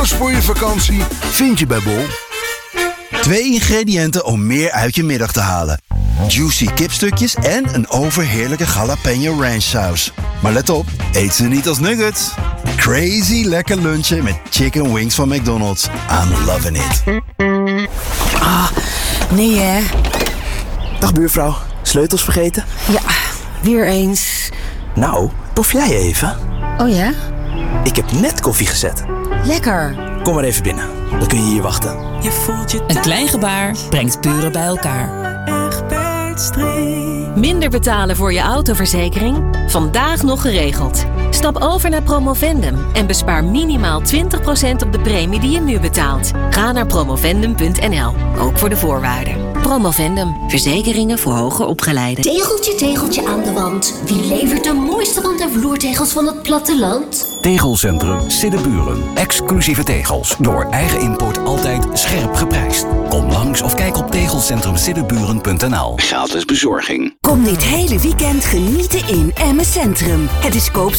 alles voor je vakantie vind je bij Bol. 2 ingrediënten om meer uit je middag te halen. Juicy kipstukjes en een overheerlijke jalapeno ranch saus. Maar let op, eet ze niet als nuggets. Crazy lekker lunchen met chicken wings van McDonald's. I'm loving it. Nee hè? Dag buurvrouw, sleutels vergeten? Ja, weer eens. Nou, tof jij even? Oh ja? Ik heb net koffie gezet. Lekker. Kom maar even binnen, dan kun je hier wachten. Je voelt je Een klein gebaar brengt buren bij elkaar. Minder betalen voor je autoverzekering? Vandaag nog geregeld. Stap over naar Promovendum en bespaar minimaal 20% op de premie die je nu betaalt. Ga naar promovendum.nl, ook voor de voorwaarden. Promovendum, verzekeringen voor hoger opgeleiden. Tegeltje, tegeltje aan de wand. Wie levert de mooiste wand- en vloertegels van het platteland? Tegelcentrum Siddeburen. Exclusieve tegels. Door eigen import altijd scherp geprijsd. Kom langs of kijk op tegelcentrumsiddeburen.nl. Gratis bezorging. Kom dit hele weekend genieten in Emmen Centrum. Het is koop